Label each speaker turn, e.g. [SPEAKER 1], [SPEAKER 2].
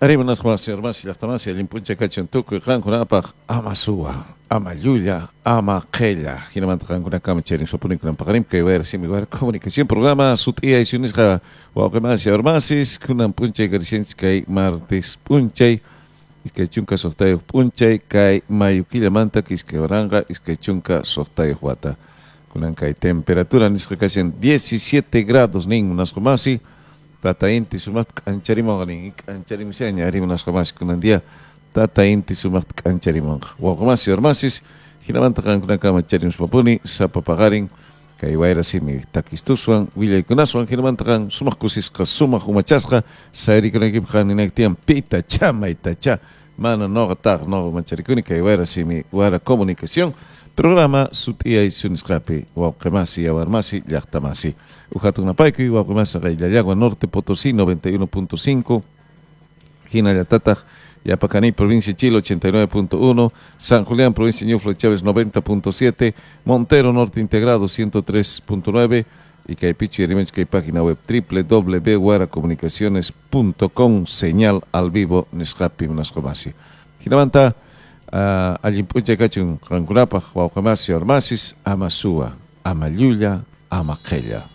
[SPEAKER 1] Arriba nas más hermanas y las tamas y el impunche cachon tuco y rankunapaj ama suwa, ama yuya, ama qella. Hinamanta rankuna kama cherin sopuni kunan pagarim que ver si mi lugar comunicación programa sutia y sunisga wa kemas y hermasis kunan punche garcins kai martes punche iske chunka sohtayo punche kai mayukilla manta kiske oranga iske chunka sohtayo huata. Kunan kai temperatura nisqa casi 17 grados nin unas komasi. Tata inti sumat kancharimong ni kancharim siya ari unas kamas kunandia tata inti sumat kancharimong wa kamas yormasis hinamantakan kuna kama charim papuni sa papagaring kay waira simi takistuswan wilay kunaswan hinamantakan sumakusis ka sumak umachasqa sa eri kuna kibkan inaktian pita chama itacha mana no gatar no mancharikuni kay waira simi wara comunicación programa sutia y suniscape wa kemasi awarmasi yachtamasi Ujatun Napaiku, Guapimasa, Yagua Norte, Potosí, 91.5, Jinayatataj, Yapacaní, provincia de Chile, 89.1, San Julián, provincia de Ñuflo Chávez, 90.7, Montero Norte Integrado, 103.9, y Caipichi y Rimenchka, página web www.guaracomunicaciones.com, señal al vivo, Nescapi, Nascomasi. Jinamanta, Alimpucha Cachun, Rancunapa, Guapimasi, Ormasis, Amasúa, Amayuya, Amaquella.